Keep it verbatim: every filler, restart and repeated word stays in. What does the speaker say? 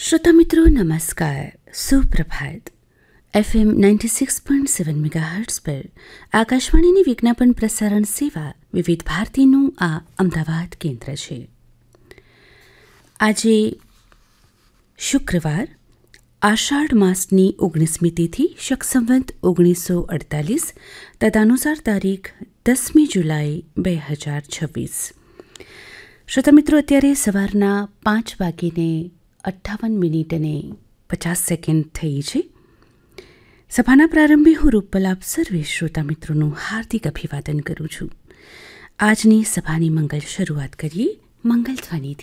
श्रोता मित्रों नमस्कार, સુપ્રભાત. FM ninety six point seven megahertz પર આકાશવાણીની વિજ્ઞાપન પ્રસારણ સેવા વિવિધ ભારતીનું આ અમદાવાદ કેન્દ્ર છે. આજે શુક્રવાર આષાઢ માસની ઓગણીસમી તિથિ શક સંવત ઓગણીસો અડતાલીસ તદનુસાર તારીખ દસમી જુલાઈ બે હજાર છવ્વીસ. શ્રોતા મિત્રો, અત્યારે સવારના પાંચ વાગીને અઠ્ઠાવન મિનિટ અને પચાસ સેકન્ડ થઈ છે. સભાના પ્રારંભે હું રૂપલ આપ સર્વે શ્રોતા મિત્રોનું હાર્દિક અભિવાદન કરું છું. આજની સભાની મંગલ શરૂઆત કરીએ મંગલ ધ્વનિથી.